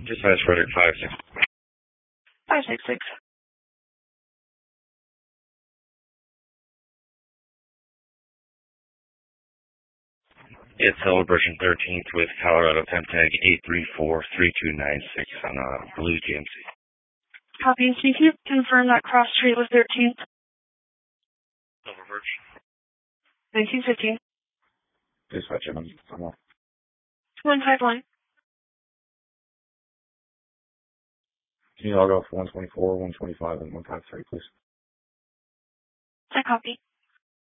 Dispatch Frederick 56. 566. It's Celebration 13th with Colorado temp tag 8343296 on a blue GMC. Copy. Can you confirm that cross street was 13th? Silverberg. 1915. Dispatch I'm 151. Can you log off 124, 125, and 153, please? I copy.